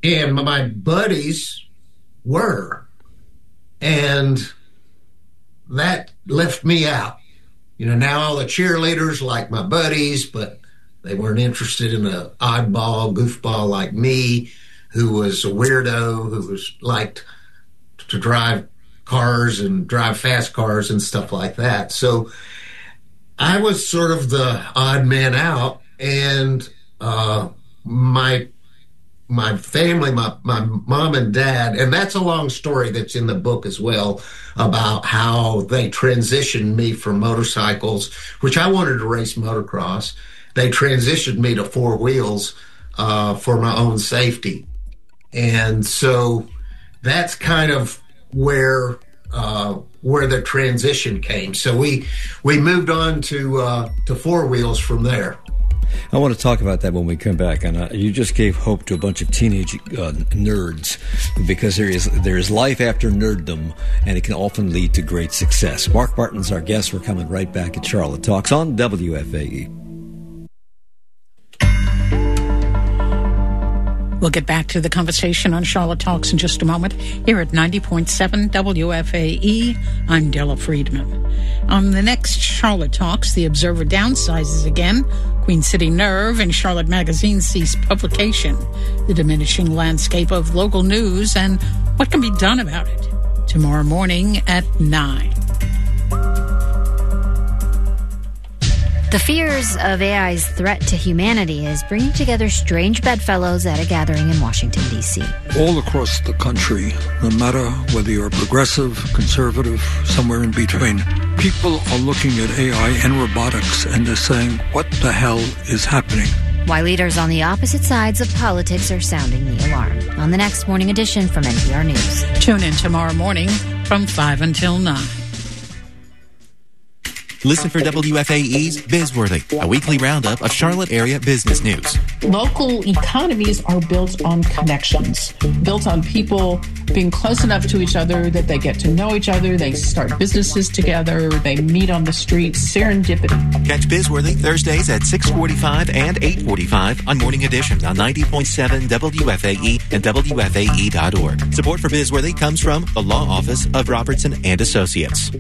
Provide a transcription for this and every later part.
and my buddies were. And that left me out. Now all the cheerleaders like my buddies, but they weren't interested in an oddball, goofball like me, who was a weirdo, who liked to drive cars and drive fast cars and stuff like that. So I was sort of the odd man out, and my family, my mom and dad, and that's a long story that's in the book as well, about how they transitioned me from motorcycles, which I wanted to race motocross. They transitioned me to four wheels for my own safety. And so that's kind of where the transition came. So we moved on to four wheels from there. I want to talk about that when we come back. And you just gave hope to a bunch of teenage nerds, because there is life after nerddom, and it can often lead to great success. Mark Martin's our guest. We're coming right back at Charlotte Talks on WFAE. We'll get back to the conversation on Charlotte Talks in just a moment. Here at 90.7 WFAE, I'm Della Friedman. On the next Charlotte Talks, the Observer downsizes again. Queen City Nerve and Charlotte Magazine cease publication. The diminishing landscape of local news and what can be done about it. Tomorrow morning at 9. The fears of AI's threat to humanity is bringing together strange bedfellows at a gathering in Washington, D.C. All across the country, no matter whether you're progressive, conservative, somewhere in between, people are looking at AI and robotics and they're saying, what the hell is happening? Why leaders on the opposite sides of politics are sounding the alarm. On the next morning edition from NPR News. Tune in tomorrow morning from 5 until 9. Listen for WFAE's Bizworthy, a weekly roundup of Charlotte area business news. Local economies are built on connections, built on people being close enough to each other that they get to know each other, they start businesses together, they meet on the streets, serendipity. Catch Bizworthy Thursdays at 6:45 and 8:45 on Morning Edition on 90.7 WFAE and WFAE.org. Support for Bizworthy comes from the Law Office of Robertson and Associates.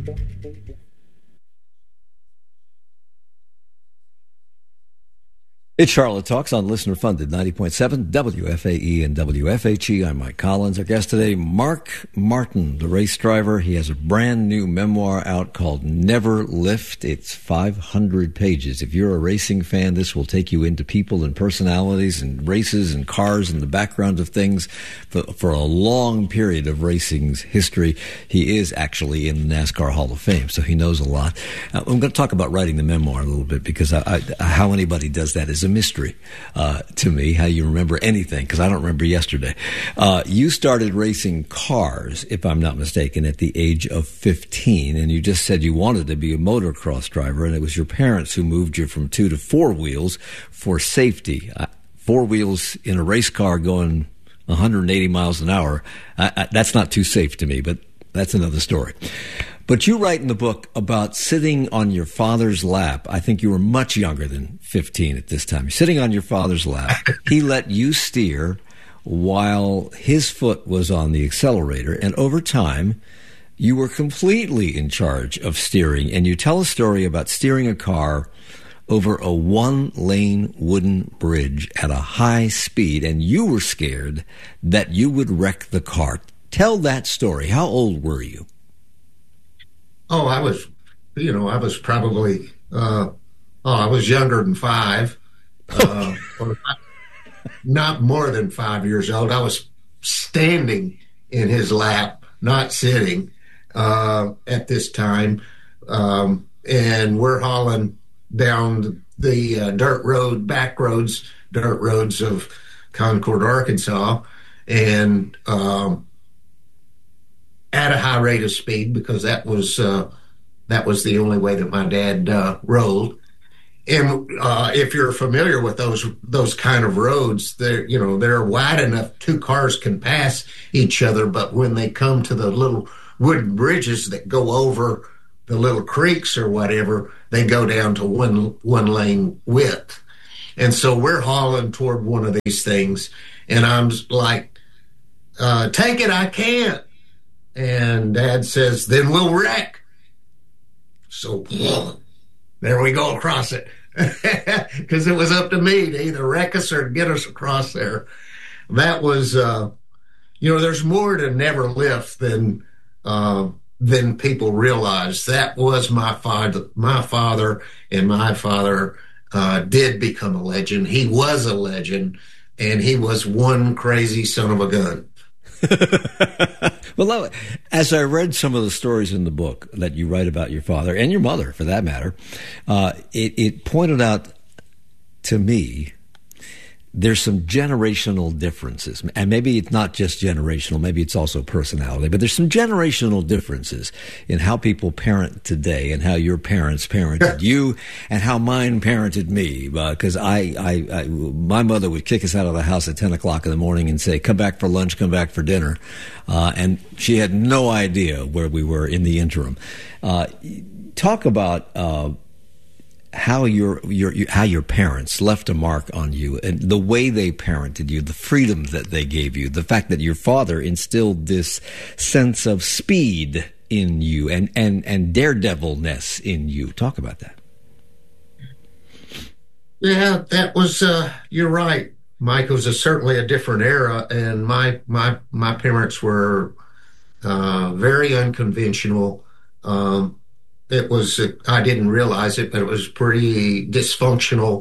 It's Charlotte Talks on listener-funded 90.7 WFAE and WFHE. I'm Mike Collins. Our guest today, Mark Martin, the race driver. He has a brand new memoir out called Never Lift. It's 500 pages. If you're a racing fan, this will take you into people and personalities and races and cars and the background of things for a long period of racing's history. He is actually in the NASCAR Hall of Fame, so he knows a lot. I'm going to talk about writing the memoir a little bit, because how anybody does that is a mystery to me, how you remember anything, because I don't remember yesterday. You started racing cars, if I'm not mistaken, at the age of 15, and you just said you wanted to be a motocross driver, and it was your parents who moved you from 2 to 4 wheels for safety. 4 wheels in a race car going 180 miles an hour, that's not too safe to me, but that's another story. But you write in the book about sitting on your father's lap. I think you were much younger than 15 at this time. You're sitting on your father's lap. He let you steer while his foot was on the accelerator. And over time, you were completely in charge of steering. And you tell a story about steering a car over a 1-lane wooden bridge at a high speed. And you were scared that you would wreck the car. Tell that story. How old were you? Oh, I was probably, I was younger than 5, or not more than 5 years old. I was standing in his lap, not sitting, at this time. And we're hauling down the dirt roads of Concord, Arkansas, and, at a high rate of speed, because that was the only way that my dad rolled. And if you're familiar with those kind of roads, they're wide enough 2 cars can pass each other, but when they come to the little wooden bridges that go over the little creeks or whatever, they go down to one lane width. And so we're hauling toward one of these things, and I'm like take it, I can't. And Dad says, then we'll wreck. So there we go across it. Because it was up to me to either wreck us or get us across there. That was, there's more to Never Lift than people realize. That was my father. My father did become a legend. He was a legend, and he was one crazy son of a gun. Well, as I read some of the stories in the book that you write about your father and your mother, for that matter, it pointed out to me there's some generational differences. And maybe it's not just generational, maybe it's also personality, but there's some generational differences in how people parent today and how your parents parented you and how mine parented me. Because my mother would kick us out of the house at 10 o'clock in the morning and say, come back for lunch, come back for dinner. And she had no idea where we were in the interim. Talk about how your parents left a mark on you and the way they parented you, the freedom that they gave you, the fact that your father instilled this sense of speed in you and daredevilness in you. Talk about that. Yeah, that was, you're right, Mike. It was certainly a different era, and my parents were very unconventional. It was, I didn't realize it, but it was pretty dysfunctional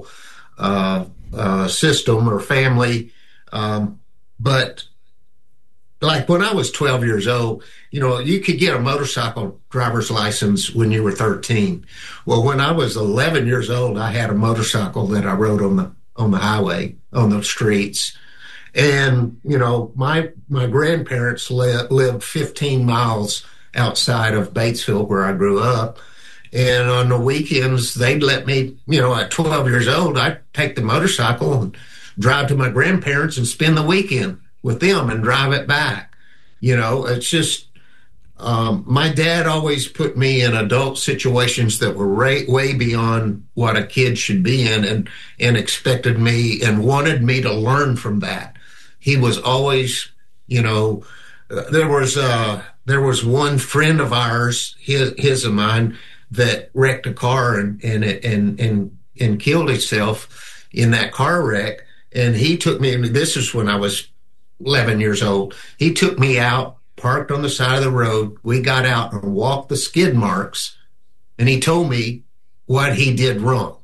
system or family. But like when I was 12 years old, you could get a motorcycle driver's license when you were 13. Well, when I was 11 years old, I had a motorcycle that I rode on the highway, on the streets. And, my grandparents lived 15 miles outside of Batesville, where I grew up. And on the weekends, they'd let me, at 12 years old, I'd take the motorcycle and drive to my grandparents and spend the weekend with them and drive it back. It's just, my dad always put me in adult situations that were way beyond what a kid should be in and expected me and wanted me to learn from that. He was always, there was one friend of ours, his of mine, that wrecked a car and killed himself in that car wreck. And he took me, this is when I was 11 years old. He took me out, parked on the side of the road. We got out and walked the skid marks, and he told me what he did wrong.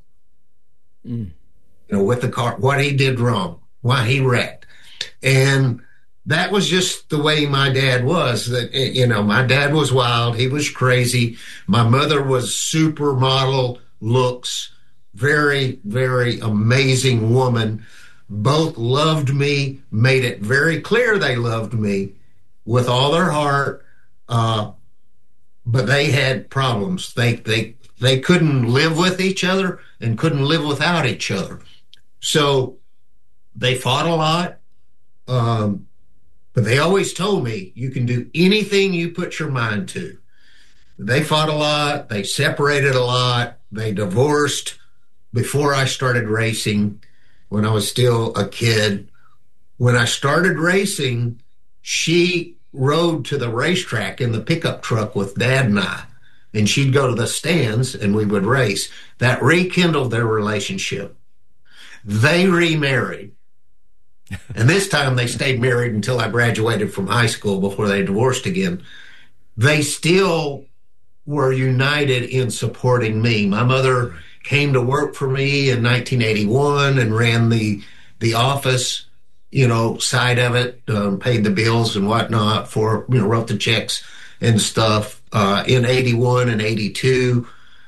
With the car, what he did wrong, why he wrecked. And that was just the way my dad was. That my dad was wild. He was crazy. My mother was supermodel looks, very, very amazing woman. Both loved me, made it very clear they loved me with all their heart. But they had problems. They couldn't live with each other and couldn't live without each other. So they fought a lot. But they always told me, you can do anything you put your mind to. They fought a lot. They separated a lot. They divorced before I started racing when I was still a kid. When I started racing, she rode to the racetrack in the pickup truck with Dad and I, and she'd go to the stands and we would race. That rekindled their relationship. They remarried. And this time they stayed married until I graduated from high school before they divorced again. They still were united in supporting me. My mother came to work for me in 1981 and ran the office, side of it, paid the bills and whatnot for, wrote the checks and stuff. In 81 and 82,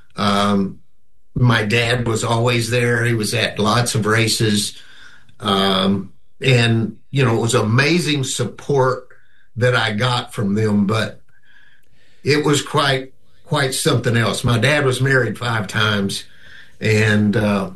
my dad was always there. He was at lots of races. And, it was amazing support that I got from them, but it was quite something else. My dad was married 5 times, and, a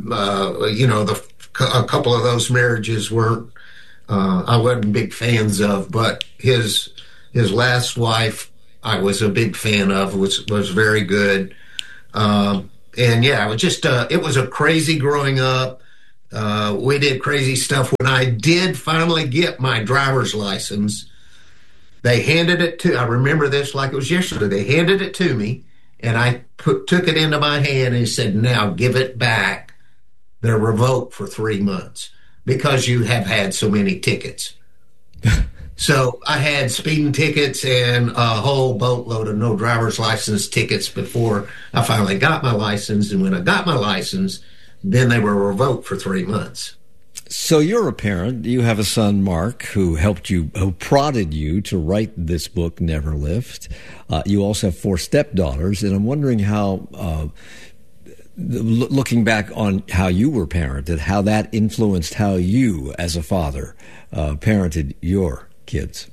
couple of those marriages weren't, I wasn't big fans of, but his last wife I was a big fan of, was very good. And yeah, it was just, it was a crazy growing up. We did crazy stuff. When I did finally get my driver's license, they handed it to, I remember this like it was yesterday. They handed it to me, and I took it into my hand and said, now give it back. They're revoked for 3 months because you have had so many tickets. So I had speeding tickets and a whole boatload of no driver's license tickets before I finally got my license. And when I got my license, then they were revoked for 3 months. So you're a parent. You have a son, Mark, who helped you, who prodded you to write this book, Never Lift. You also have 4 stepdaughters, and I'm wondering how, looking back on how you were parented, how that influenced how you, as a father, parented your kids.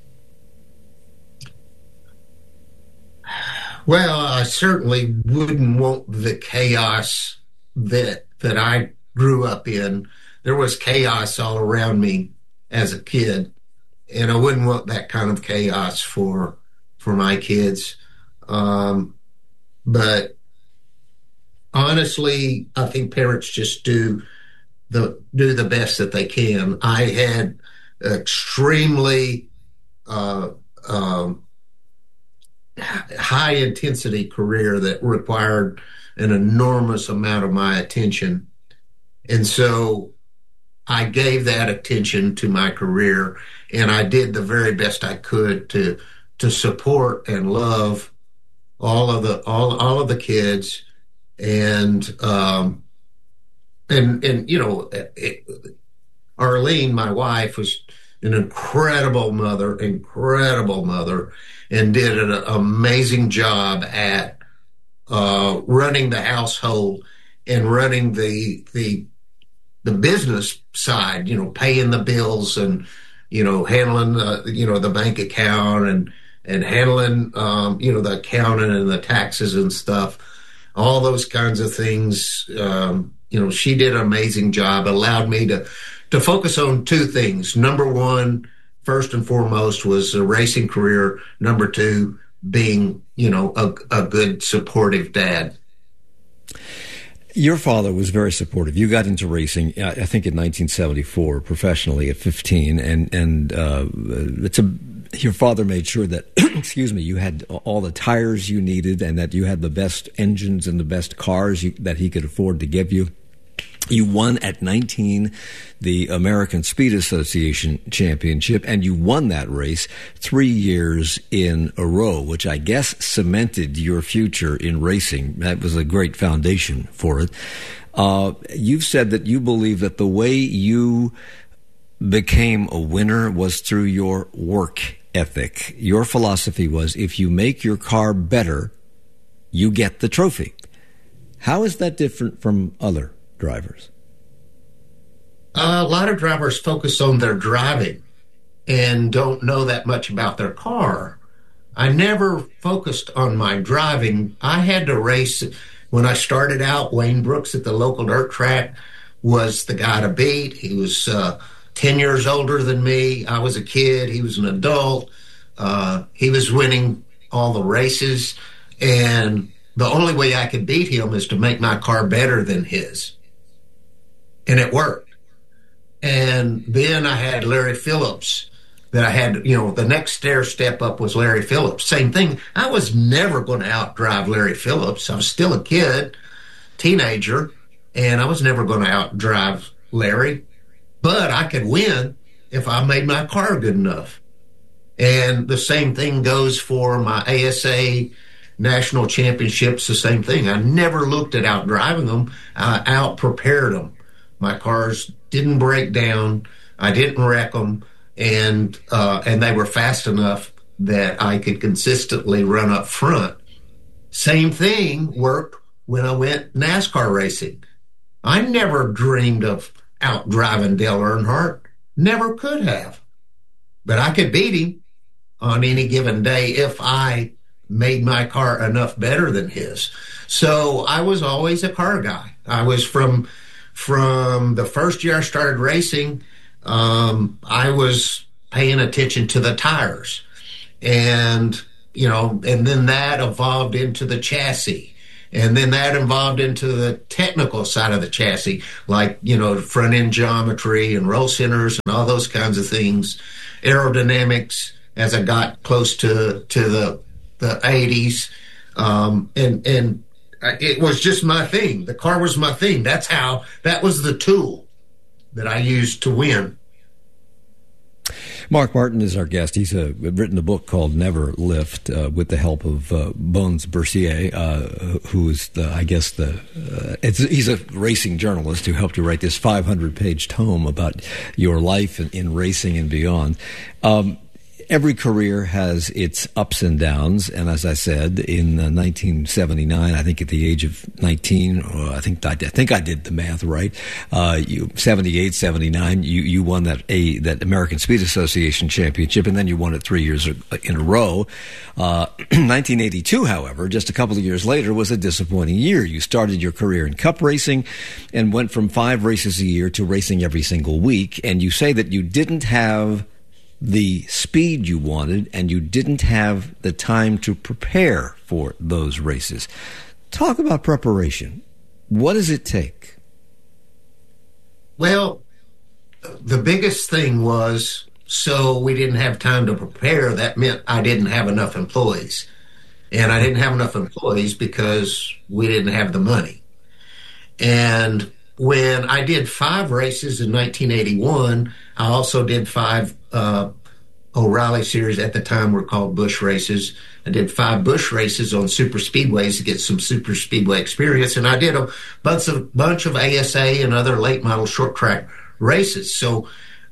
Well, I certainly wouldn't want the chaos that I grew up in. There was chaos all around me as a kid, and I wouldn't want that kind of chaos for my kids. But honestly, I think parents just do the best that they can. I had extremely high intensity career that required an enormous amount of my attention. And so I gave that attention to my career, and I did the very best I could to support and love all of the kids. And you know, Arlene, my wife, was an incredible mother, and did an amazing job at running the household and running the business side, you know, paying the bills and, you know, handling the bank account and handling, the accounting and the taxes and stuff, all those kinds of things. She did an amazing job, allowed me to focus on 2 things. Number 1, first and foremost, was a racing career. Number 2, being, a good supportive dad. Your father was very supportive. You got into racing, I think, in 1974, professionally at 15, and your father made sure that, you had all the tires you needed, and that you had the best engines and the best cars that he could afford to give you. You won at 19 the American Speed Association Championship, and you won that race 3 years in a row, which I guess cemented your future in racing. That was a great foundation for it. You've said that you believe that the way you became a winner was through your work ethic. Your philosophy was, if you make your car better, you get the trophy. How is that different from other drivers? A lot of drivers focus on their driving and don't know that much about their car. I never focused on my driving. I had to race. When I started out, Wayne Brooks at the local dirt track was the guy to beat. He was 10 years older than me. I was a kid. He was an adult. He was winning all the races. And the only way I could beat him is to make my car better than his. And it worked. And then I had Larry Phillips that I had, the next step up was Larry Phillips. Same thing. I was never going to outdrive Larry Phillips. I was still a kid, teenager, and I was never going to outdrive Larry. But I could win if I made my car good enough. And the same thing goes for my ASA national championships, the same thing. I never looked at outdriving them. I out-prepared them. My cars didn't break down. I didn't wreck them. And they were fast enough that I could consistently run up front. Same thing worked when I went NASCAR racing. I never dreamed of outdriving Dale Earnhardt. Never could have. But I could beat him on any given day if I made my car enough better than his. So I was always a car guy. I was from the first year I started racing, I was paying attention to the tires. And then that evolved into the chassis. And then that involved into the technical side of the chassis, like, front end geometry and roll centers and all those kinds of things, aerodynamics as I got close to the 80s. And it was just my thing. The car was my thing. That was the tool that I used to win. Mark Martin is our guest. He's written a book called Never Lift with the help of Bones Bercier, who is, he's a racing journalist who helped you write this 500-page tome about your life in racing and beyond. Every career has its ups and downs, and as I said, in 1979, I think at the age of 19, I think I did the math right. 78, 79, you won that American Speed Association championship, and then you won it 3 years in a row. 1982, however, just a couple of years later, was a disappointing year. You started your career in cup racing and went from 5 races a year to racing every single week, and you say that you didn't have the speed you wanted, and you didn't have the time to prepare for those races. Talk about preparation. What does it take? Well, the biggest thing was, so we didn't have time to prepare. That meant I didn't have enough employees. And I didn't have enough employees because we didn't have the money. And when I did 5 races in 1981, I also did 5 O'Reilly series, at the time were called Busch races. I did 5 Busch races on super speedways to get some super speedway experience, and I did a bunch of ASA and other late model short track races. So,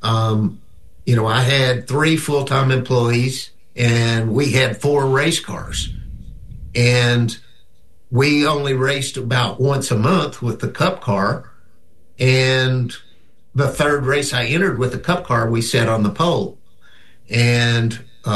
I had 3 full-time employees, and we had 4 race cars, and we only raced about once a month with the Cup car. And the 3rd race I entered with the Cup car, we sat on the pole. And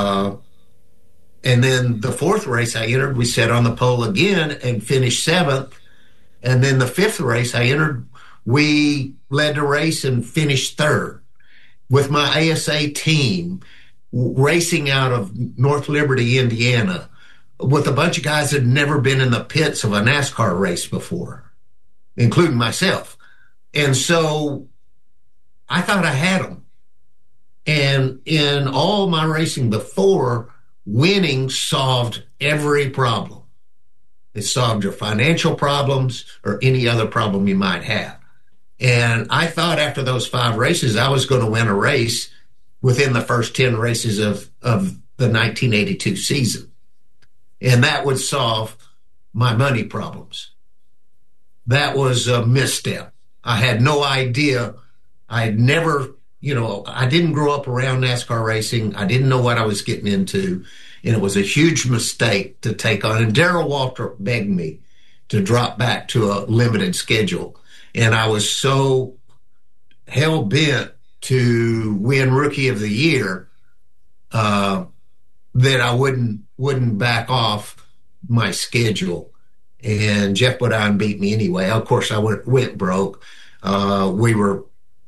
then the 4th race I entered, we sat on the pole again and finished 7th. And then the 5th race I entered, we led the race and finished 3rd with my ASA team, racing out of North Liberty, Indiana, with a bunch of guys that had never been in the pits of a NASCAR race before, including myself. And so I thought I had them. And in all my racing before, winning solved every problem. It solved your financial problems or any other problem you might have. And I thought after those 5 races, I was going to win a race within the first 10 races of the 1982 season. And that would solve my money problems. That was a misstep. I had no idea. I had never, I didn't grow up around NASCAR racing. I didn't know what I was getting into. And it was a huge mistake to take on. And Darrell Waltrip begged me to drop back to a limited schedule. And I was so hell-bent to win Rookie of the Year that I wouldn't back off my schedule. And Jeff Bodine beat me anyway. Of course, I went broke. We were,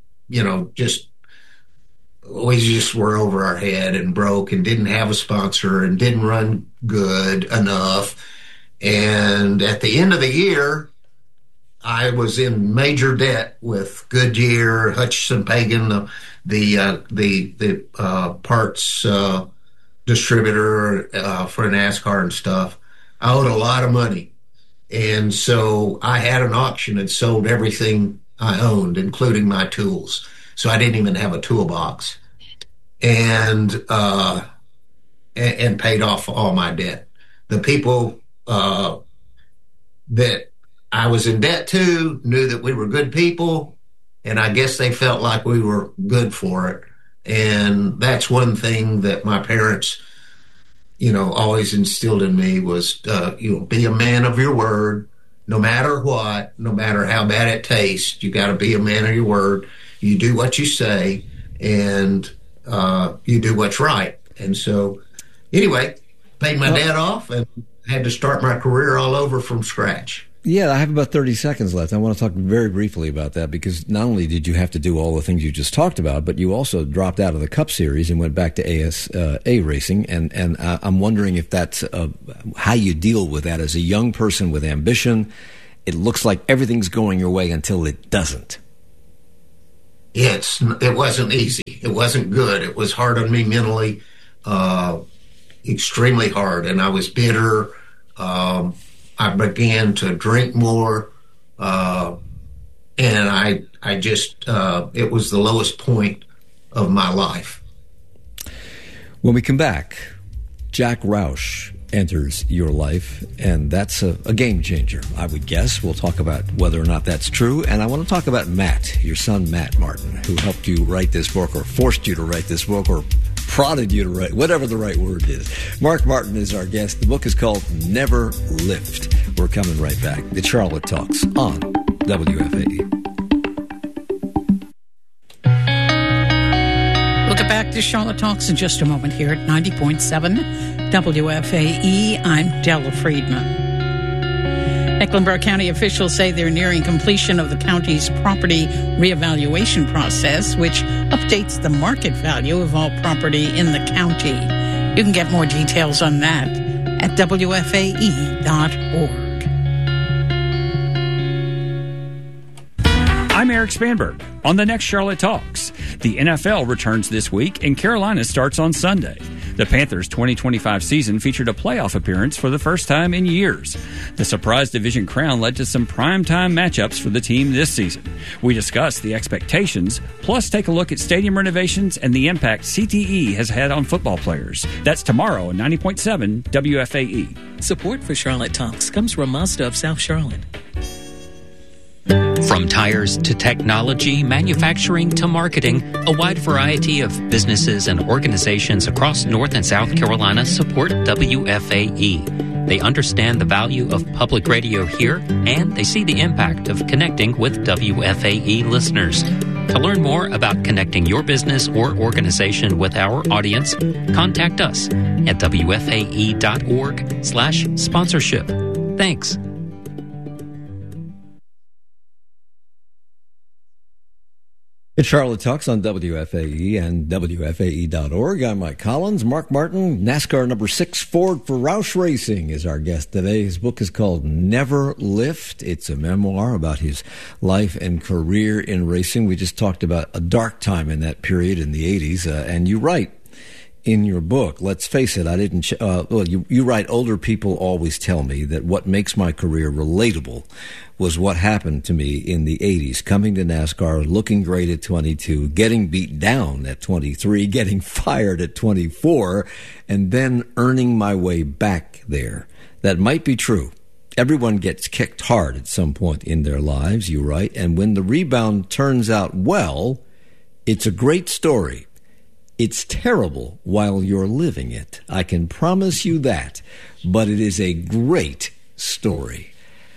we just were over our head and broke and didn't have a sponsor and didn't run good enough. And at the end of the year, I was in major debt with Goodyear, Hutchison Pagan, the parts distributor for NASCAR and stuff. I owed a lot of money. And so I had an auction and sold everything I owned, including my tools. So I didn't even have a toolbox, and paid off all my debt. The people that I was in debt to knew that we were good people, and I guess they felt like we were good for it. And that's one thing that my parents, always instilled in me was, be a man of your word, no matter what, no matter how bad it tastes. You got to be a man of your word. You do what you say, and you do what's right. And so, anyway, paid my debt off and had to start my career all over from scratch. Yeah, I have about 30 seconds left. I want to talk very briefly about that because not only did you have to do all the things you just talked about, but you also dropped out of the Cup Series and went back to ASA racing. And I'm wondering if that's how you deal with that as a young person with ambition. It looks like everything's going your way until it doesn't. It wasn't easy. It wasn't good. It was hard on me mentally, extremely hard. And I was bitter. I began to drink more, and I just, it was the lowest point of my life. When we come back, Jack Roush enters your life, and that's a game changer, I would guess. We'll talk about whether or not that's true, and I want to talk about Matt, your son Matt Martin, who helped you write this book, or forced you to write this book, or prodded you to write, whatever the right word is. Mark Martin is our guest. The book is called Never Lift. We're coming right back. The Charlotte Talks on WFAE. We'll get back to Charlotte Talks in just a moment here at 90.7 WFAE. I'm Della Friedman. Mecklenburg County officials say they're nearing completion of the county's property reevaluation process, which updates the market value of all property in the county. You can get more details on that at WFAE.org. I'm Eric Spanberg. On the next Charlotte Talks, the NFL returns this week and Carolina starts on Sunday. The Panthers' 2025 season featured a playoff appearance for the first time in years. The surprise division crown led to some primetime matchups for the team this season. We discuss the expectations, plus take a look at stadium renovations and the impact CTE has had on football players. That's tomorrow on 90.7 WFAE. Support for Charlotte Talks comes from Mazda of South Charlotte. From tires to technology, manufacturing to marketing, a wide variety of businesses and organizations across North and South Carolina support WFAE. They understand the value of public radio here, and they see the impact of connecting with WFAE listeners. To learn more about connecting your business or organization with our audience, contact us at WFAE.org/sponsorship. Thanks. It's Charlotte Talks on WFAE and WFAE.org. I'm Mike Collins. Mark Martin, NASCAR number 6 Ford for Roush Racing is our guest today. His book is called Never Lift. It's a memoir about his life and career in racing. We just talked about a dark time in that period in the 80s, and you write in your book, let's face it, you write, older people always tell me that what makes my career relatable was what happened to me in the 80s, coming to NASCAR, looking great at 22, getting beat down at 23, getting fired at 24, and then earning my way back there. That might be true. Everyone gets kicked hard at some point in their lives, you write, and when the rebound turns out well, it's a great story. It's terrible while you're living it. I can promise you that. But it is a great story.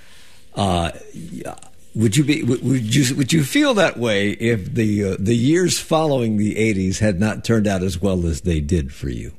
Would you feel that way if the years following the 80s had not turned out as well as they did for you?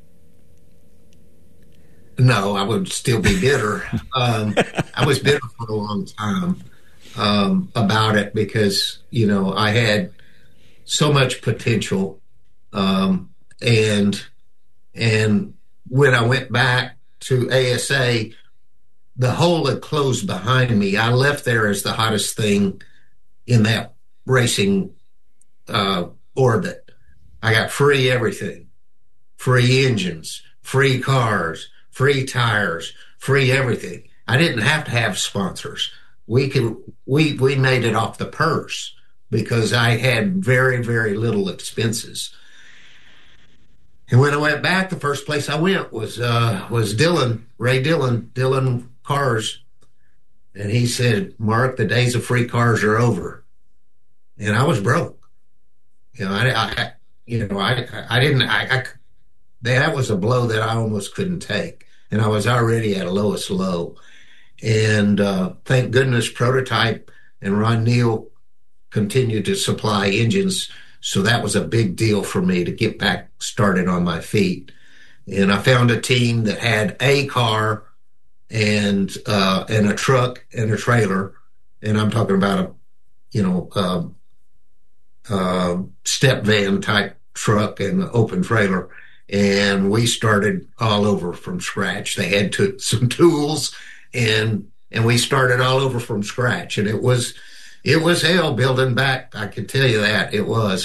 No, I would still be bitter. I was bitter for a long time about it because, I had so much potential. And when I went back to ASA, the hole had closed behind me. I left there as the hottest thing in that racing orbit. I got free everything, free engines, free cars, free tires, free everything. I didn't have to have sponsors. We made it off the purse because I had very, very little expenses. And when I went back, the first place I went was Ray Dillon Cars. And he said, Mark, the days of free cars are over. And I was broke. That was a blow that I almost couldn't take. And I was already at a lowest low. And thank goodness Prototype and Ron Neal continued to supply engines. So that was a big deal for me to get back started on my feet. And I found a team that had a car and a truck and a trailer. And I'm talking about step van type truck and an open trailer. And we started all over from scratch. They had some tools, and we started all over from scratch. And it was hell building back. I can tell you that it was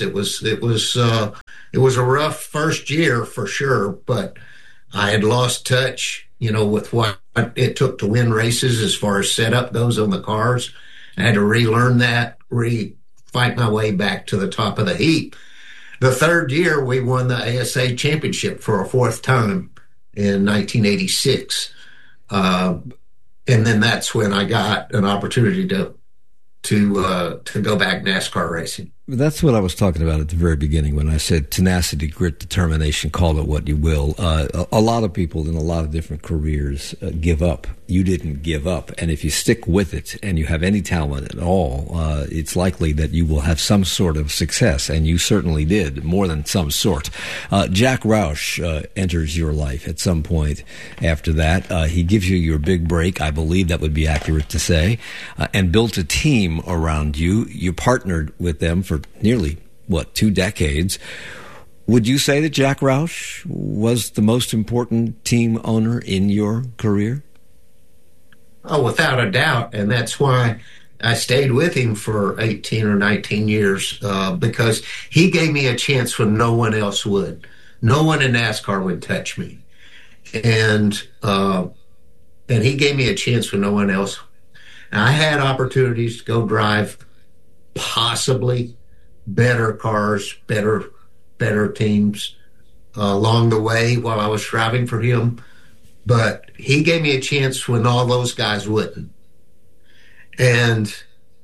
a rough first year for sure, but I had lost touch, with what it took to win races as far as setup goes on the cars. I had to relearn that, fight my way back to the top of the heap. The third year, we won the ASA championship for a fourth time in 1986. And then that's when I got an opportunity to go back NASCAR racing. That's what I was talking about at the very beginning when I said tenacity, grit, determination, call it what you will. A lot of people in a lot of different careers give up. You didn't give up. And if you stick with it and you have any talent at all, it's likely that you will have some sort of success. And you certainly did, more than some sort. Jack Roush enters your life at some point after that. He gives you your big break, I believe that would be accurate to say, and built a team around you. You partnered with them for nearly, 2 decades. Would you say that Jack Roush was the most important team owner in your career? Oh, without a doubt. And that's why I stayed with him for 18 or 19 years, because he gave me a chance when no one else would. No one in NASCAR would touch me. And he gave me a chance when no one else. And I had opportunities to go drive possibly better cars, better teams along the way while I was driving for him. But he gave me a chance when all those guys wouldn't. And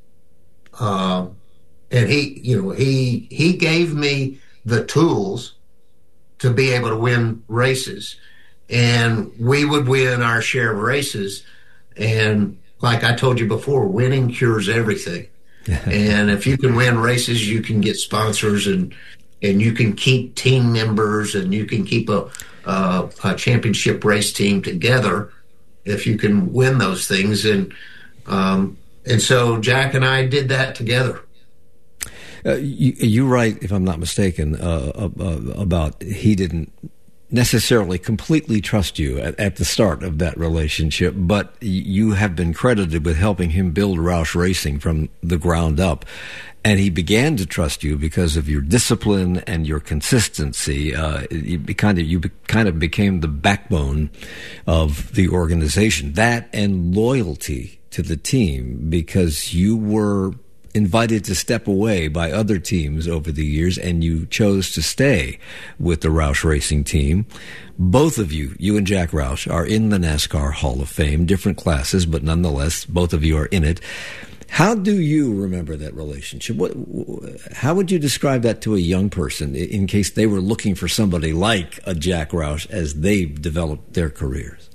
he gave me the tools to be able to win races. And we would win our share of races. And like I told you before, winning cures everything. And if you can win races, you can get sponsors, and you can keep team members, and you can keep a championship race team together if you can win those things. And so Jack and I did that together. You write, if I'm not mistaken, about he didn't necessarily completely trust you at the start of that relationship, but you have been credited with helping him build Roush Racing from the ground up. And he began to trust you because of your discipline and your consistency. You kind of became the backbone of the organization. That and loyalty to the team, because you were invited to step away by other teams over the years, and you chose to stay with the Roush Racing team. Both of you and Jack Roush, are in the NASCAR Hall of Fame, different classes, but nonetheless, both of you are in it. How do you remember that relationship? How would you describe that to a young person in case they were looking for somebody like a Jack Roush as they developed their careers?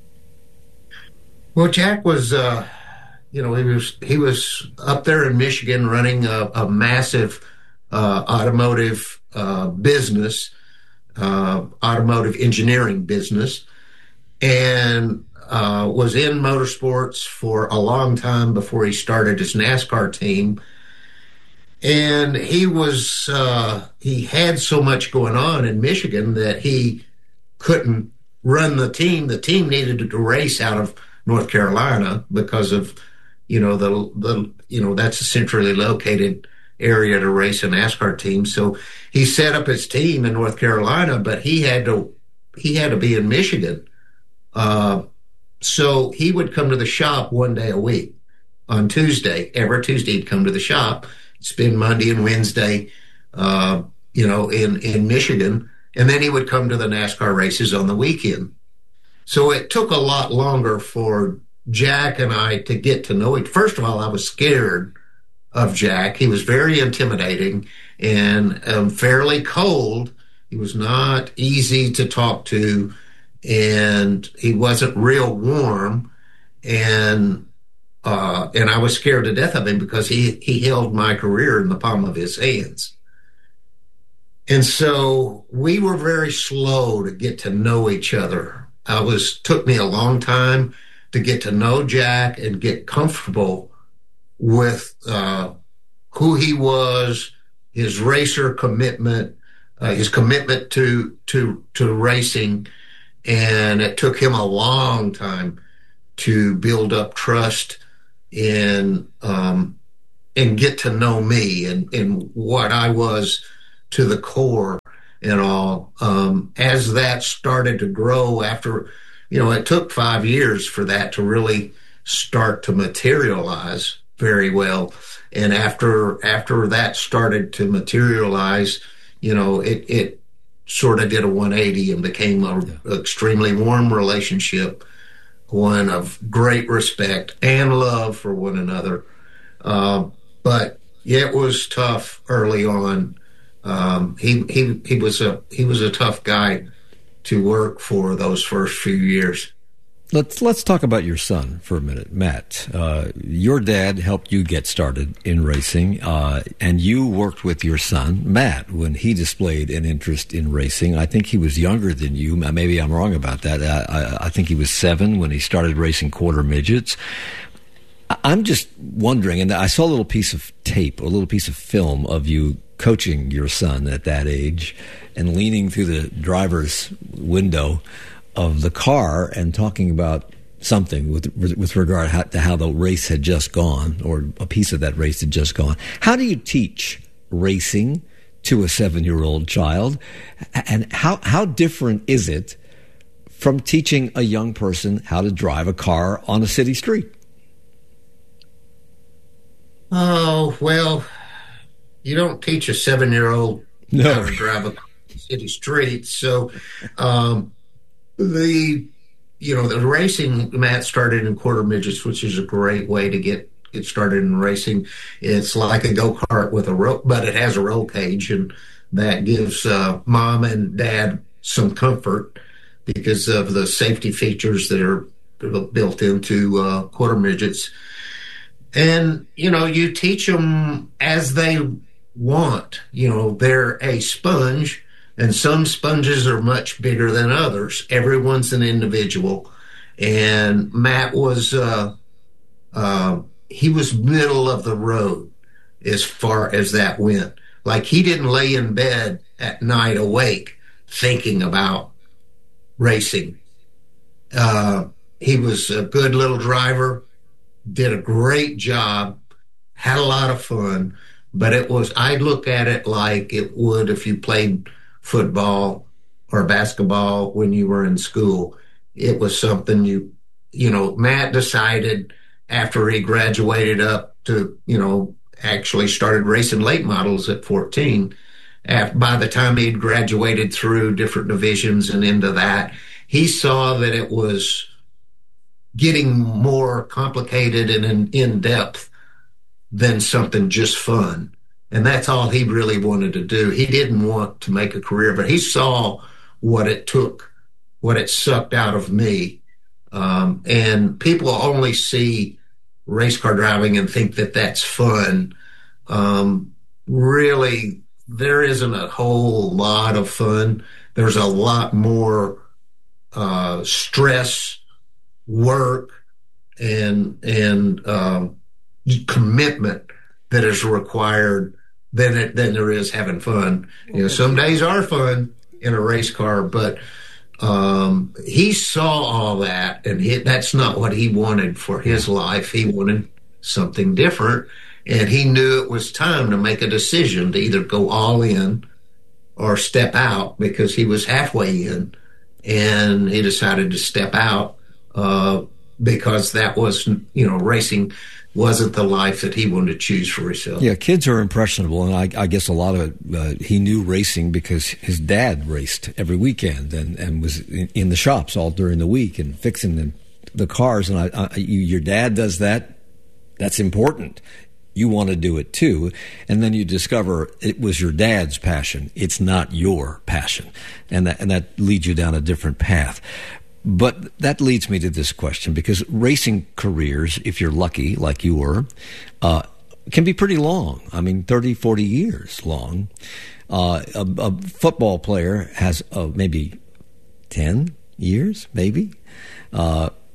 Well, Jack was... he was up there in Michigan running a massive automotive business, automotive engineering business, and was in motorsports for a long time before he started his NASCAR team. And he had so much going on in Michigan that he couldn't run the team. The team needed to race out of North Carolina because of that's a centrally located area to race a NASCAR team. So he set up his team in North Carolina, but he had to be in Michigan. So he would come to the shop one day a week on Tuesday. Every Tuesday he'd come to the shop, spend Monday and Wednesday, in Michigan. And then he would come to the NASCAR races on the weekend. So it took a lot longer for Jack and I to get to know him. First of all, I was scared of Jack. He was very intimidating and fairly cold. He was not easy to talk to, and he wasn't real warm. And I was scared to death of him because he held my career in the palm of his hands. And so we were very slow to get to know each other. Took me a long time to get to know Jack and get comfortable with who he was, his racer commitment, his commitment to racing. And it took him a long time to build up trust and get to know me and what I was to the core and all. As that started to grow after, it took 5 years for that to really start to materialize very well. And after that started to materialize, it sort of did a 180 and became an extremely warm relationship, one of great respect and love for one another. But it was tough early on. He was a tough guy to work for those first few years. Let's talk about your son for a minute, Matt. Your dad helped you get started in racing, and you worked with your son, Matt, when he displayed an interest in racing. I think he was younger than you. Maybe I'm wrong about that. I think he was 7 when he started racing quarter midgets. I'm just wondering, and I saw a little piece of tape, a little piece of film of you coaching your son at that age and leaning through the driver's window of the car and talking about something with regard to how the race had just gone, or a piece of that race had just gone. How do you teach racing to a 7-year-old child? And how different is it from teaching a young person how to drive a car on a city street? Oh, well, you don't teach a 7-year-old how to drive a city street. So, the racing, Matt started in quarter midgets, which is a great way to get started in racing. It's like a go-kart with a rope, but it has a roll cage, and that gives mom and dad some comfort because of the safety features that are built into quarter midgets. And, you teach them as they want. They're a sponge, and some sponges are much bigger than others. Everyone's an individual. And Matt was, he was middle of the road as far as that went. Like, he didn't lay in bed at night awake thinking about racing. He was a good little driver, did a great job, had a lot of fun, but I look at it like it would if you played football or basketball when you were in school. It was something Matt decided after he graduated up to, actually started racing late models at 14. By the time he'd graduated through different divisions and into that, he saw that it was getting more complicated and in depth than something just fun. And that's all he really wanted to do. He didn't want to make a career, but he saw what it took, what it sucked out of me. And people only see race car driving and think that that's fun. Really, there isn't a whole lot of fun. There's a lot more stress, work, and commitment that is required than there is having fun. Some days are fun in a race car, but he saw all that, and that's not what he wanted for his life. He wanted something different, and he knew it was time to make a decision to either go all in or step out, because he was halfway in, and he decided to step out because that was, racing wasn't the life that he wanted to choose for himself. Yeah, kids are impressionable, and I guess a lot of it, he knew racing because his dad raced every weekend and was in the shops all during the week and fixing the cars. And your dad does that. That's important. You want to do it too. And then you discover it was your dad's passion. It's not your passion. And that leads you down a different path. But that leads me to this question, because racing careers, if you're lucky, like you were, can be pretty long. 30, 40 years long. A football player has maybe 10 years, maybe.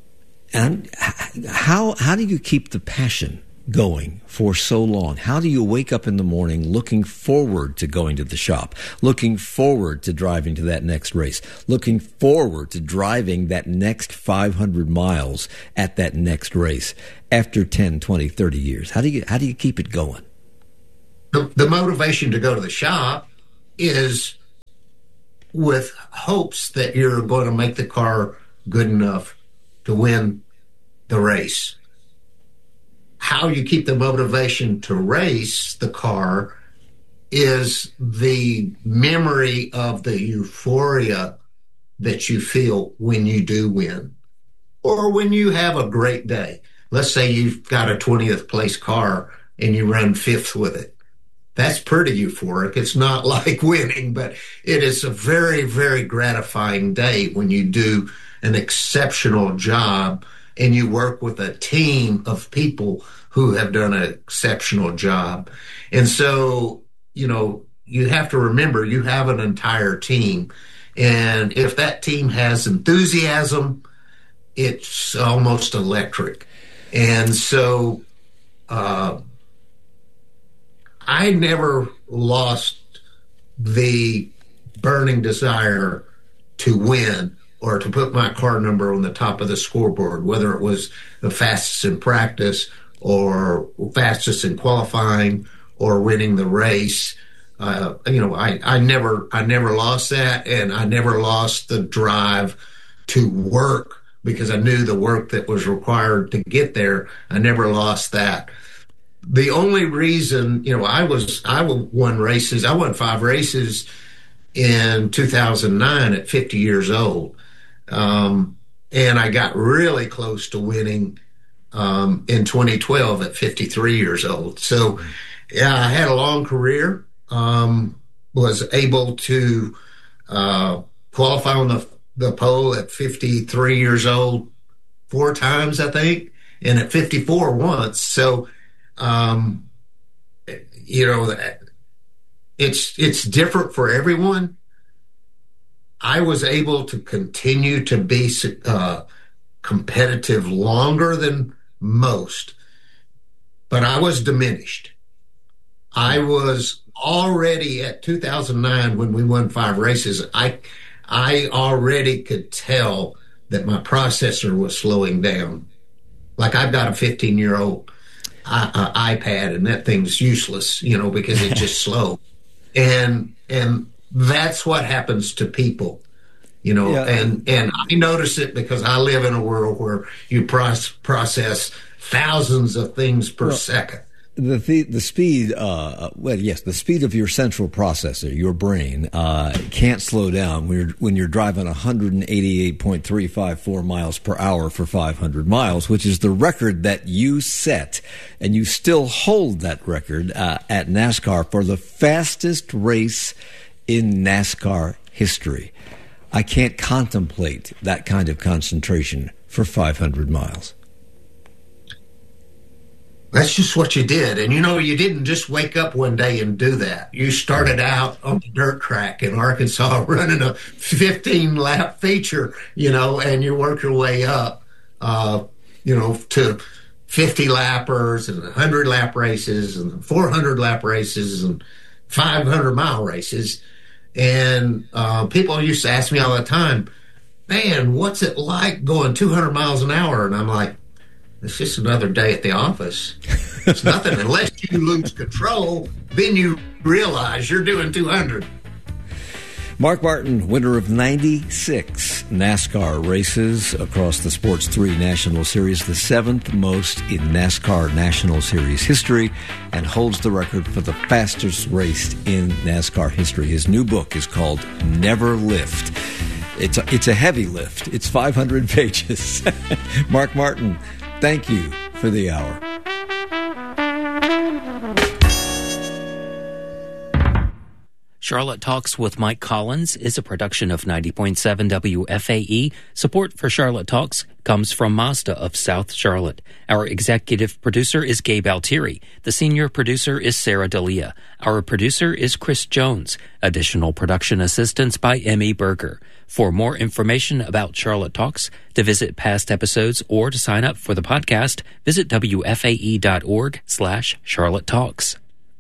And how do you keep the passion going for so long? How do you wake up in the morning looking forward to going to the shop, looking forward to driving to that next race, looking forward to driving that next 500 miles at that next race after 10, 20, 30 years? How do you keep it going? The motivation to go to the shop is with hopes that you're going to make the car good enough to win the race. How you keep the motivation to race the car is the memory of the euphoria that you feel when you do win or when you have a great day. Let's say you've got a 20th place car and you run 5th with it. That's pretty euphoric. It's not like winning, but it is a very, very gratifying day when you do an exceptional job and you work with a team of people who have done an exceptional job. And so, you have to remember you have an entire team. And if that team has enthusiasm, it's almost electric. And so I never lost the burning desire to win or to put my car number on the top of the scoreboard, whether it was the fastest in practice or fastest in qualifying or winning the race. I never lost that, and I never lost the drive to work because I knew the work that was required to get there. I never lost that. The only reason, I won races. I won 5 races in 2009 at 50 years old. And I got really close to winning in 2012 at 53 years old. So, yeah, I had a long career, was able to qualify on the pole at 53 years old 4 times, I think, and at 54 once. So, it's different for everyone. I was able to continue to be competitive longer than most, but I was diminished. I was already at 2009 when we won 5 races. I already could tell that my processor was slowing down. Like, I've got a 15-year-old iPad, and that thing's useless, because it's just slow. And that's what happens to people, and I notice it because I live in a world where you process thousands of things per second. The speed, the speed of your central processor, your brain, can't slow down when you're driving 188.354 miles per hour for 500 miles, which is the record that you set, and you still hold that record at NASCAR for the fastest race in NASCAR history. I can't contemplate that kind of concentration for 500 miles. That's just what you did. And, you didn't just wake up one day and do that. You started out on the dirt track in Arkansas running a 15-lap feature, and you work your way up, to 50-lappers and 100-lap races and 400-lap races and 500-mile races. And people used to ask me all the time, man, what's it like going 200 miles an hour? And I'm like, it's just another day at the office. It's nothing unless you lose control. Then you realize you're doing 200. Mark Martin, winner of 96 NASCAR races across the Sports 3 National Series, the 7th most in NASCAR National Series history, and holds the record for the fastest race in NASCAR history. His new book is called Never Lift. It's a heavy lift. It's 500 pages. Mark Martin, thank you for the hour. Charlotte Talks with Mike Collins is a production of 90.7 WFAE. Support for Charlotte Talks comes from Mazda of South Charlotte. Our executive producer is Gabe Altieri. The senior producer is Sarah D'Elia. Our producer is Chris Jones. Additional production assistance by Emmy Berger. For more information about Charlotte Talks, to visit past episodes, or to sign up for the podcast, visit WFAE.org/Charlotte Talks.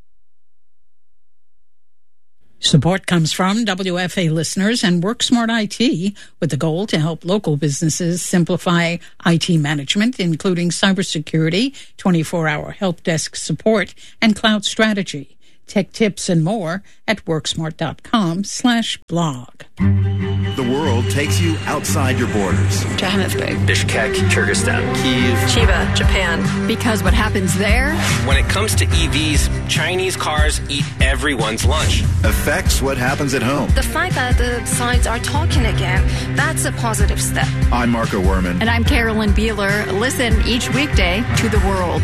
Support comes from WFA listeners and WorkSmart IT with the goal to help local businesses simplify IT management, including cybersecurity, 24-hour help desk support, and cloud strategy. Tech tips and more at worksmart.com/blog. The world takes you outside your borders. Johannesburg, Bishkek, Kyrgyzstan, Kyiv, Chiba, Japan. Because what happens there? When it comes to EVs, Chinese cars eat everyone's lunch. Affects what happens at home. The fact that the sides are talking again, that's a positive step. I'm Marco Werman. And I'm Carolyn Beeler. Listen each weekday to The World.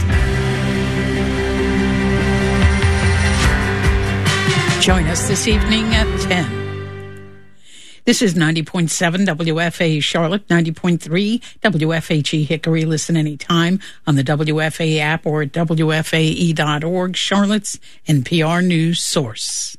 Join us this evening at 10. This is 90.7 WFAE Charlotte, 90.3 WFHE Hickory. Listen anytime on the WFAE app or at WFAE.org, Charlotte's NPR news source.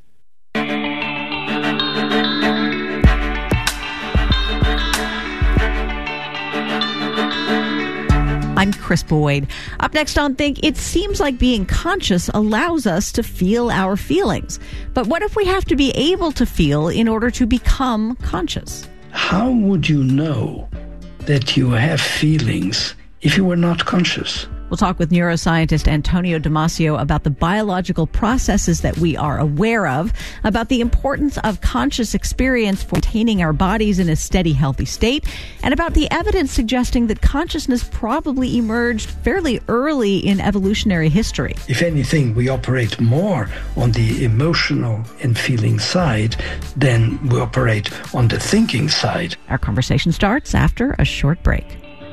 I'm Chris Boyd. Up next on Think, it seems like being conscious allows us to feel our feelings. But what if we have to be able to feel in order to become conscious? How would you know that you have feelings if you were not conscious? We'll talk with neuroscientist Antonio Damasio about the biological processes that we are aware of, about the importance of conscious experience for maintaining our bodies in a steady, healthy state, and about the evidence suggesting that consciousness probably emerged fairly early in evolutionary history. If anything, we operate more on the emotional and feeling side than we operate on the thinking side. Our conversation starts after a short break.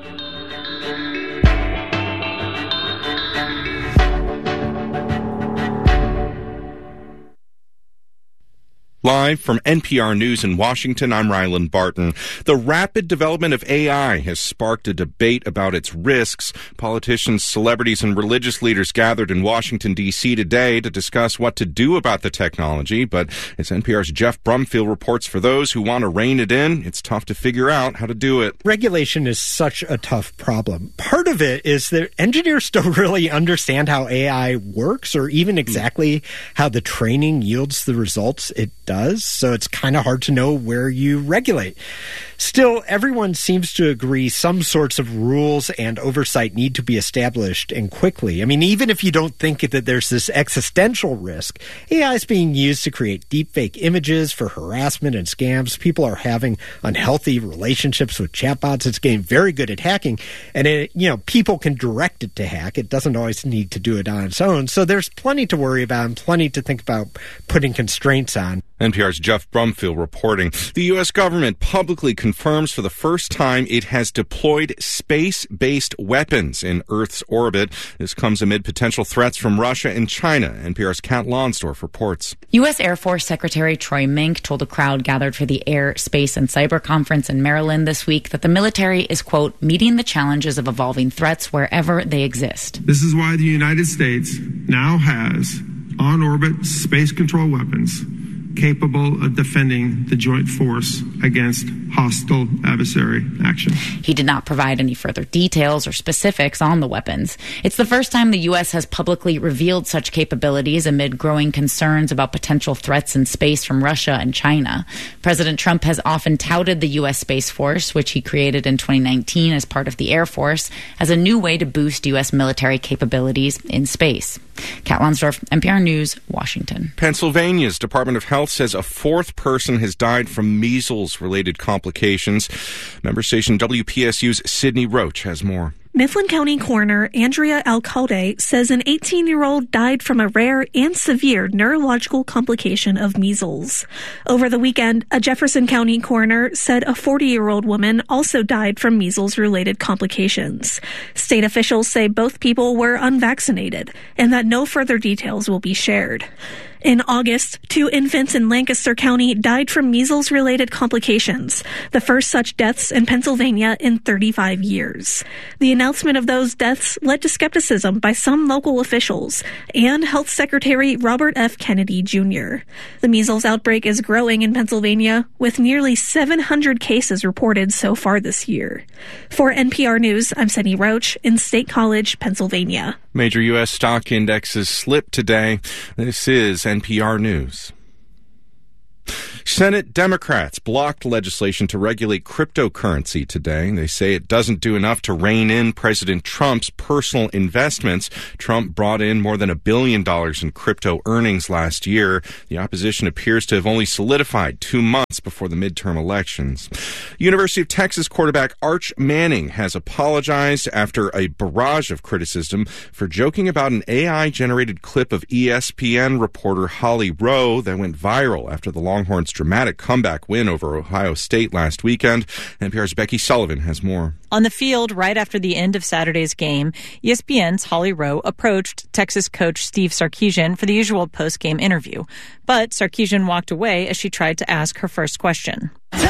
Live from NPR News in Washington, I'm Ryland Barton. The rapid development of AI has sparked a debate about its risks. Politicians, celebrities, and religious leaders gathered in Washington, D.C. today to discuss what to do about the technology. But as NPR's Jeff Brumfield reports, for those who want to rein it in, it's tough to figure out how to do it. Regulation is such a tough problem. Part of it is that engineers don't really understand how AI works or even exactly how the training yields the results it does. So it's kind of hard to know where you regulate. Still, everyone seems to agree some sorts of rules and oversight need to be established, and quickly. I mean, even if you don't think that there's this existential risk, AI is being used to create deepfake images for harassment and scams. People are having unhealthy relationships with chatbots. It's getting very good at hacking, and people can direct it to hack. It doesn't always need to do it on its own. So there's plenty to worry about and plenty to think about putting constraints on. NPR's Jeff Brumfield reporting. The U.S. government publicly confirms for the first time it has deployed space-based weapons in Earth's orbit. This comes amid potential threats from Russia and China. NPR's Kat Lonsdorf reports. U.S. Air Force Secretary Troy Mink told a crowd gathered for the Air, Space, and Cyber Conference in Maryland this week that the military is, quote, meeting the challenges of evolving threats wherever they exist. This is why the United States now has on-orbit space control weapons capable of defending the joint force against hostile adversary action. He did not provide any further details or specifics on the weapons. It's the first time the U.S. has publicly revealed such capabilities amid growing concerns about potential threats in space from Russia and China. President Trump has often touted the U.S. Space Force, which he created in 2019 as part of the Air Force, as a new way to boost U.S. military capabilities in space. Kat Lonsdorf, NPR News, Washington. Pennsylvania's Department of Health says a fourth person has died from measles-related complications. Member station WPSU's Sydney Roach has more. Mifflin County Coroner Andrea Alcalde says an 18-year-old died from a rare and severe neurological complication of measles. Over the weekend, a Jefferson County coroner said a 40-year-old woman also died from measles-related complications. State officials say both people were unvaccinated and that no further details will be shared. In August, 2 infants in Lancaster County died from measles-related complications, the first such deaths in Pennsylvania in 35 years. The announcement of those deaths led to skepticism by some local officials and Health Secretary Robert F. Kennedy, Jr. The measles outbreak is growing in Pennsylvania, with nearly 700 cases reported so far this year. For NPR News, I'm Sunny Roach in State College, Pennsylvania. Major U.S. stock indexes slipped today. This is NPR News. Senate Democrats blocked legislation to regulate cryptocurrency today. They say it doesn't do enough to rein in President Trump's personal investments. Trump brought in more than $1 billion in crypto earnings last year. The opposition appears to have only solidified 2 months before the midterm elections. University of Texas quarterback Arch Manning has apologized after a barrage of criticism for joking about an AI-generated clip of ESPN reporter Holly Rowe that went viral after the Longhorns' dramatic comeback win over Ohio State last weekend. NPR's Becky Sullivan has more. On the field, right after the end of Saturday's game, ESPN's Holly Rowe approached Texas coach Steve Sarkisian for the usual post-game interview. But Sarkisian walked away as she tried to ask her first question.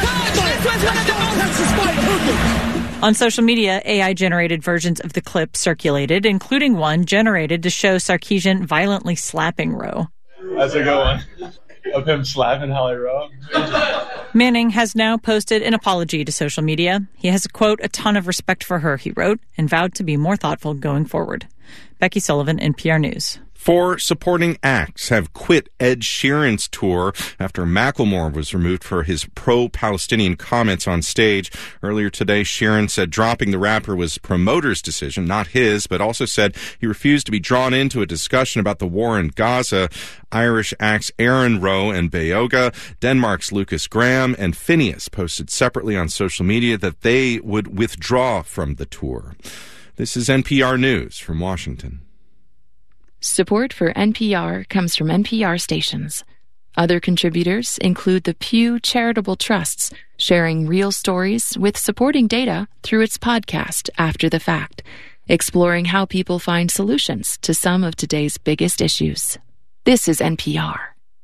On social media, AI-generated versions of the clip circulated, including one generated to show Sarkisian violently slapping Rowe. That's a good one. Of him slapping Holly Rowe. Manning has now posted an apology to social media. He has, quote, a ton of respect for her, he wrote, and vowed to be more thoughtful going forward. Becky Sullivan, NPR News. 4 supporting acts have quit Ed Sheeran's tour after Macklemore was removed for his pro-Palestinian comments on stage. Earlier today, Sheeran said dropping the rapper was promoters' decision, not his, but also said he refused to be drawn into a discussion about the war in Gaza. Irish acts Aaron Rowe and Beyoga, Denmark's Lucas Graham, and Phineas posted separately on social media that they would withdraw from the tour. This is NPR News from Washington. Support for NPR comes from NPR stations. Other contributors include the Pew Charitable Trusts, sharing real stories with supporting data through its podcast, After the Fact, exploring how people find solutions to some of today's biggest issues. This is NPR.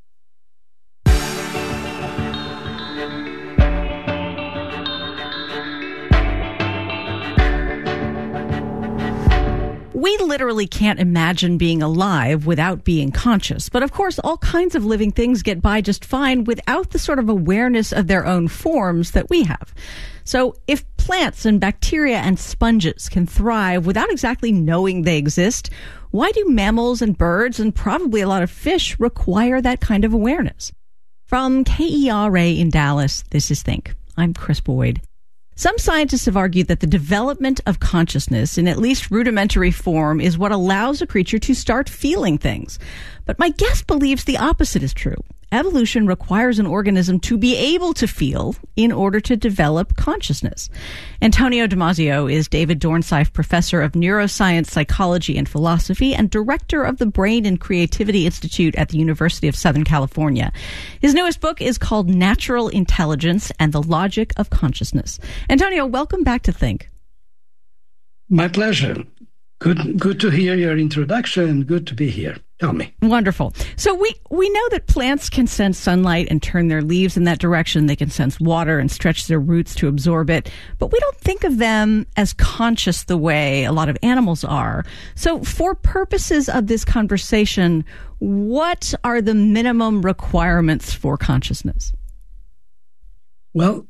We literally can't imagine being alive without being conscious. But of course, all kinds of living things get by just fine without the sort of awareness of their own forms that we have. So if plants and bacteria and sponges can thrive without exactly knowing they exist, why do mammals and birds and probably a lot of fish require that kind of awareness? From KERA in Dallas, this is Think. I'm Chris Boyd. Some scientists have argued that the development of consciousness in at least rudimentary form is what allows a creature to start feeling things. But my guest believes the opposite is true. Evolution requires an organism to be able to feel in order to develop consciousness. Antonio Damasio is David Dornsife Professor of Neuroscience, Psychology, and Philosophy and Director of the Brain and Creativity Institute at the University of Southern California. His newest book is called Natural Intelligence and the Logic of Consciousness. Antonio, welcome back to Think. My pleasure. Good to hear your introduction. Good to be here. Tell me. Wonderful. So we know that plants can sense sunlight and turn their leaves in that direction. They can sense water and stretch their roots to absorb it. But we don't think of them as conscious the way a lot of animals are. So for purposes of this conversation, what are the minimum requirements for consciousness? Well,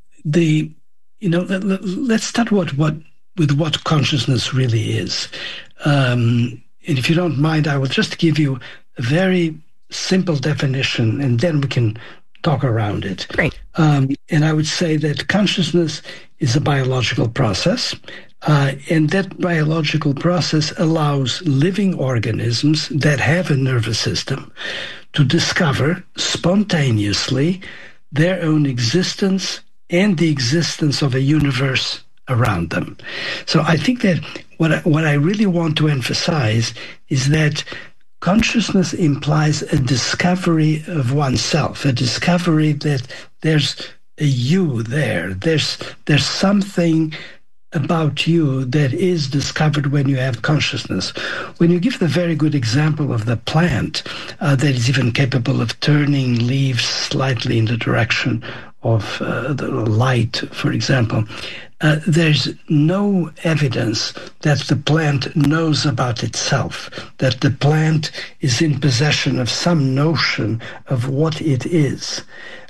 let's start with what consciousness really is. And if you don't mind, I will just give you a very simple definition, and then we can talk around it. Great. And I would say that consciousness is a biological process, and that biological process allows living organisms that have a nervous system to discover spontaneously their own existence and the existence of a universe around them. So I think that what I really want to emphasize is that consciousness implies a discovery of oneself, a discovery that there's a you there. There's something about you that is discovered when you have consciousness. When you give the very good example of the plant that is even capable of turning leaves slightly in the direction of the light, for example, there's no evidence that the plant knows about itself, that the plant is in possession of some notion of what it is.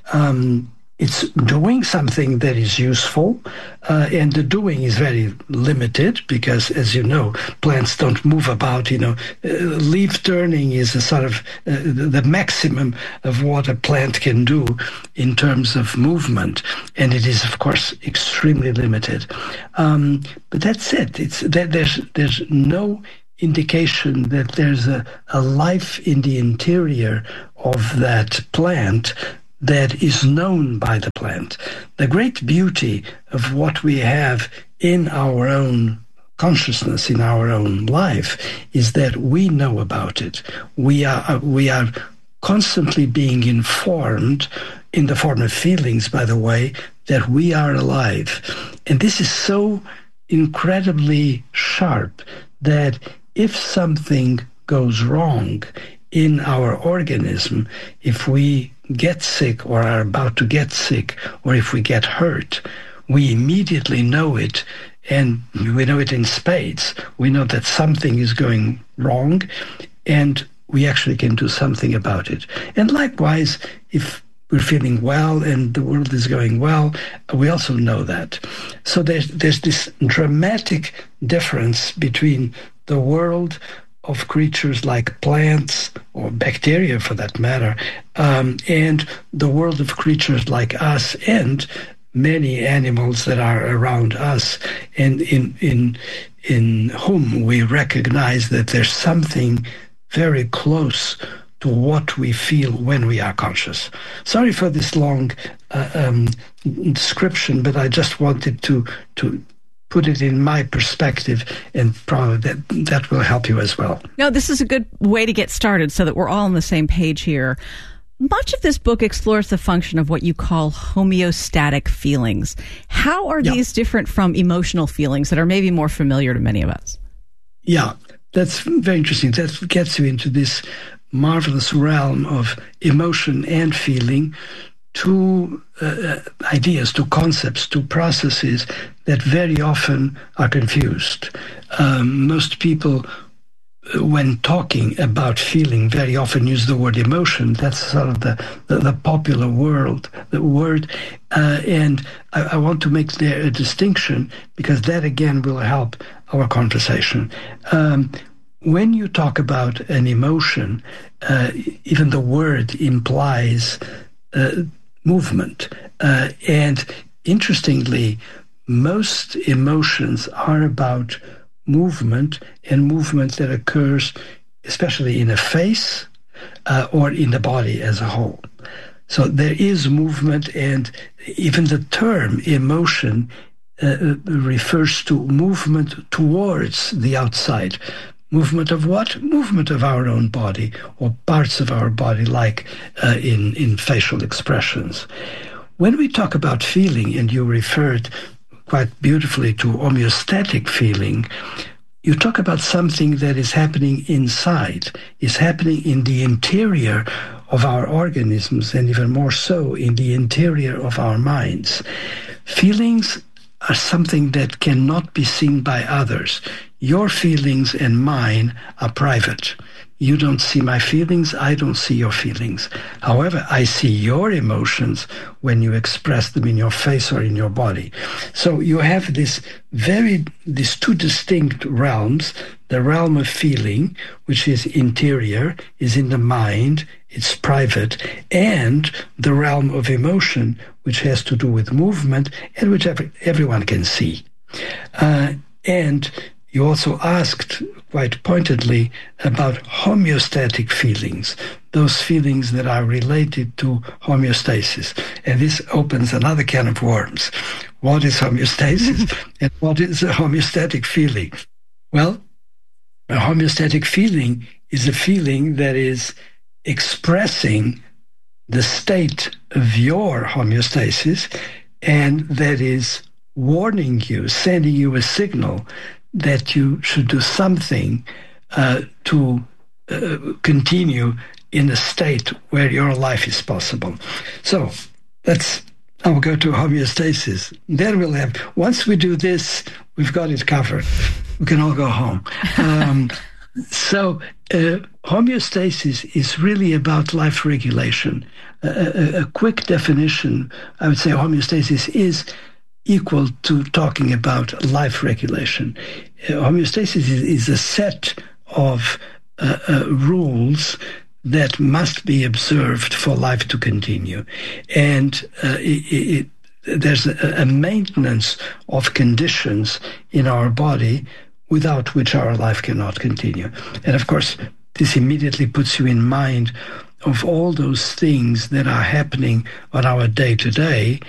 It's doing something that is useful, and the doing is very limited because, as you know, plants don't move about. Leaf turning is a sort of the maximum of what a plant can do in terms of movement, and it is, of course, extremely limited. But that's it. There's no indication that there's a life in the interior of that plant that is known by the plant. The great beauty of what we have in our own consciousness, in our own life, is that we know about it. We are constantly being informed, in the form of feelings, by the way, that we are alive. And this is so incredibly sharp that if something goes wrong in our organism, if we get sick or are about to get sick, or if we get hurt, we immediately know it, and we know it in spades. We know that something is going wrong, and we actually can do something about it. And likewise, if we're feeling well and the world is going well, we also know that. So there's this dramatic difference between the world of creatures like plants, or bacteria for that matter, and the world of creatures like us and many animals that are around us, and in whom we recognize that there's something very close to what we feel when we are conscious. Sorry for this long description, but I just wanted to put it in my perspective, and probably that will help you as well. No, this is a good way to get started so that we're all on the same page here. Much of this book explores the function of what you call homeostatic feelings. How are these different from emotional feelings that are maybe more familiar to many of us? Yeah, that's very interesting. That gets you into this marvelous realm of emotion and feeling, two ideas, two concepts, two processes that very often are confused. Most people, when talking about feeling, very often use the word emotion. That's sort of the popular word. And I want to make there a distinction, because that again will help our conversation. When you talk about an emotion, even the word implies movement. And interestingly, most emotions are about movement, and movement that occurs especially in a face or in the body as a whole. So there is movement, and even the term emotion refers to movement towards the outside. Movement of what? Movement of our own body, or parts of our body, like in facial expressions. When we talk about feeling, and you referred quite beautifully to homeostatic feeling, you talk about something that is happening inside, is happening in the interior of our organisms, and even more so in the interior of our minds. Feelings are something that cannot be seen by others. Your feelings and mine are private. You don't see my feelings, I don't see your feelings. However, I see your emotions when you express them in your face or in your body. So you have these two distinct realms. The realm of feeling, which is interior, is in the mind, it's private, and the realm of emotion, which has to do with movement, and which everyone can see. And you also asked quite pointedly about homeostatic feelings, those feelings that are related to homeostasis. And this opens another can of worms. What is homeostasis and what is a homeostatic feeling? Well, a homeostatic feeling is a feeling that is expressing the state of your homeostasis, and that is warning you, sending you a signal that you should do something to continue in a state where your life is possible. So let's now go to homeostasis. Then we'll have, once we do this, we've got it covered. We can all go home. So homeostasis is really about life regulation. A quick definition, I would say homeostasis is equal to talking about life regulation. Homeostasis is a set of rules that must be observed for life to continue. And there's a maintenance of conditions in our body without which our life cannot continue. And of course, this immediately puts you in mind of all those things that are happening on our day-to-day